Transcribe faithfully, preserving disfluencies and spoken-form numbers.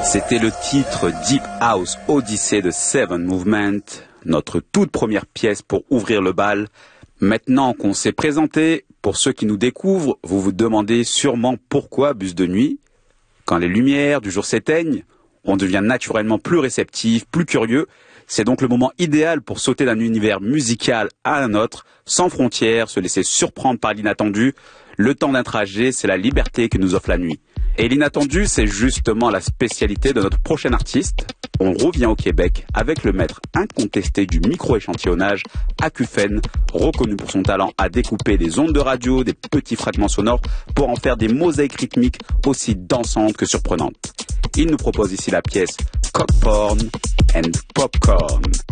C'était le titre Deep House Odyssey de Seven Movement, notre toute première pièce pour ouvrir le bal. Maintenant qu'on s'est présenté, pour ceux qui nous découvrent, vous vous demandez sûrement pourquoi Bus de nuit. Quand les lumières du jour s'éteignent, on devient naturellement plus réceptif, plus curieux. C'est donc le moment idéal pour sauter d'un univers musical à un autre, sans frontières, se laisser surprendre par l'inattendu. Le temps d'un trajet, c'est la liberté que nous offre la nuit. Et l'inattendu, c'est justement la spécialité de notre prochain artiste. On revient au Québec avec le maître incontesté du micro-échantillonnage, Acouphène, reconnu pour son talent à découper des ondes de radio, des petits fragments sonores, pour en faire des mosaïques rythmiques aussi dansantes que surprenantes. Il nous propose ici la pièce Cock Porn and Popcorn.